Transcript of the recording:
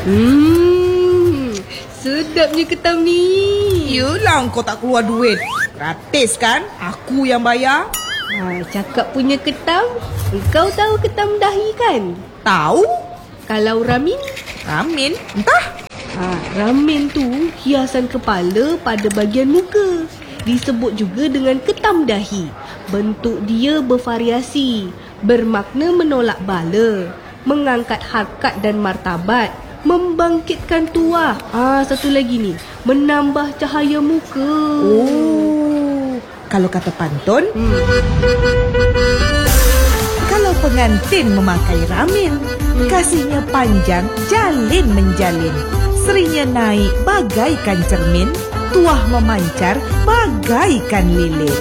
Sedapnya ketam ni. Yelah, kau tak keluar duit. Gratis kan? Aku yang bayar. Cakap punya ketam, kau tahu ketam dahi kan? Tahu? Kalau ramin? Ramin? Entah. Ramin tu hiasan kepala pada bahagian muka. Disebut juga dengan ketam dahi. Bentuk dia bervariasi, bermakna menolak bala, mengangkat harkat dan martabat, membangkitkan tuah. Satu lagi ni, menambah cahaya muka. Kalau kata pantun, kalau pengantin memakai ramin, kasihnya panjang, jalin menjalin. Serinya naik bagaikan cermin, tuah memancar bagaikan lilin.